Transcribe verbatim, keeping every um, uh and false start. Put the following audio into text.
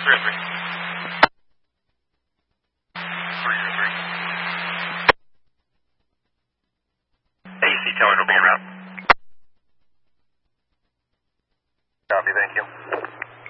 three oh three. three oh three. A C tower will be around. Copy, thank you.